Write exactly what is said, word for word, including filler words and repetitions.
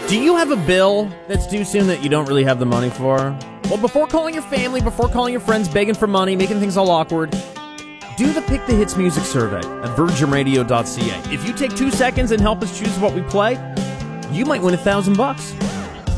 Do you have a bill that's due soon that you don't really have the money for? Well, before calling your family, before calling your friends, begging for money, making things all awkward, do the Pick the Hits music survey at virgin radio dot c a. If you take two seconds and help us choose what we play, you might win a thousand bucks.